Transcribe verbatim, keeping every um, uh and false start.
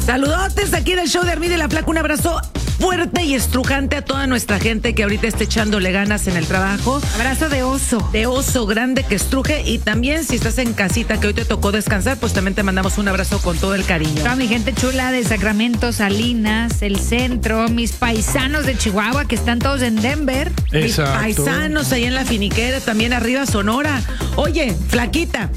Saludotes aquí en el show de Armin de la Placa. Un abrazo fuerte y estrujante a toda nuestra gente que ahorita está echándole ganas en el trabajo. Abrazo de oso. De oso grande que estruje. Y también si estás en casita que hoy te tocó descansar, pues también te mandamos un abrazo con todo el cariño. Toda mi gente chula de Sacramento, Salinas, el centro, mis paisanos de Chihuahua que están todos en Denver. Exacto. Mis paisanos ahí en la finiquera, también arriba Sonora. Oye, flaquita,